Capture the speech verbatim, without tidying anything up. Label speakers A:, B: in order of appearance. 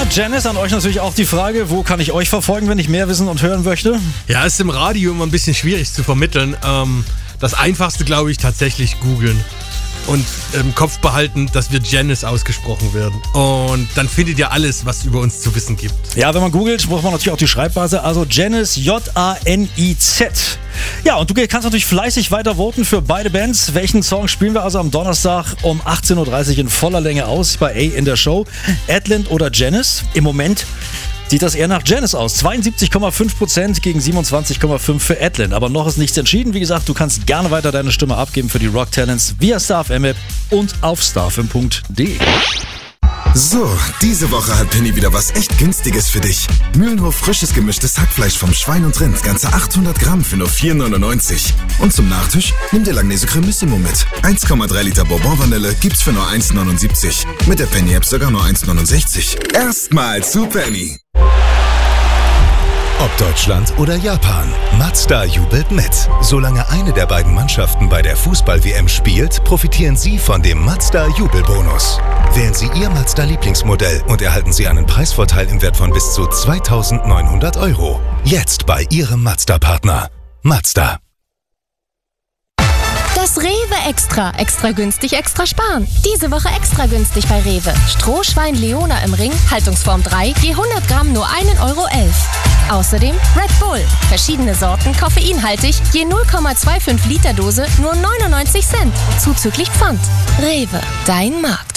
A: Janice, an euch natürlich auch die Frage, wo kann ich euch verfolgen, wenn ich mehr wissen und hören möchte?
B: Ja, ist im Radio immer ein bisschen schwierig zu vermitteln. Ähm, das Einfachste, glaube ich, tatsächlich googeln. Und im Kopf behalten, dass wir Janice ausgesprochen werden. Und dann findet ihr alles, was es über uns zu wissen gibt.
A: Ja, wenn man googelt, braucht man natürlich auch die Schreibweise. Also Janice, J A N I Z. Ja, und du kannst natürlich fleißig weiter voten für beide Bands. Welchen Song spielen wir also am Donnerstag um achtzehn Uhr dreißig in voller Länge aus bei A in der Show? Adland oder Janice? Im Moment sieht das eher nach Janice aus. zweiundsiebzig Komma fünf Prozent gegen siebenundzwanzig Komma fünf für Adland. Aber noch ist nichts entschieden. Wie gesagt, du kannst gerne weiter deine Stimme abgeben für die Rock Talents via StarFM-App und auf starfm punkt de.
C: So, diese Woche hat Penny wieder was echt Günstiges für dich. Mühlenhof frisches gemischtes Hackfleisch vom Schwein und Rind, ganze achthundert Gramm für nur vier neunundneunzig. Und zum Nachtisch nimm dir Langnese Cremissimo mit. eins Komma drei Liter Bourbon Vanille gibt's für nur eins neunundsiebzig. Mit der Penny App sogar nur eins neunundsechzig. Erstmal zu Penny.
D: Ob Deutschland oder Japan, Mazda jubelt mit. Solange eine der beiden Mannschaften bei der Fußball-W M spielt, profitieren Sie von dem Mazda Jubelbonus. Wählen Sie Ihr Mazda-Lieblingsmodell und erhalten Sie einen Preisvorteil im Wert von bis zu zweitausendneunhundert Euro. Jetzt bei Ihrem Mazda-Partner. Mazda.
E: Das Rewe Extra. Extra günstig, extra sparen. Diese Woche extra günstig bei Rewe. Strohschwein Leona im Ring, Haltungsform drei, je hundert Gramm nur ein Euro elf. Außerdem Red Bull. Verschiedene Sorten, koffeinhaltig, je null Komma fünfundzwanzig Liter Dose, nur neunundneunzig Cent. Zuzüglich Pfand. Rewe, dein Markt.